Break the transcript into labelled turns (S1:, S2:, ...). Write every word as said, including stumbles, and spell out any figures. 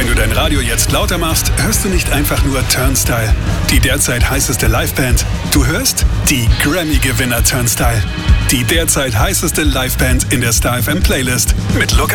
S1: Wenn du dein Radio jetzt lauter machst, hörst du nicht einfach nur Turnstile, die derzeit heißeste Liveband. Du hörst die Grammy-Gewinner Turnstile, die derzeit heißeste Liveband in der Star F M Playlist mit Lukas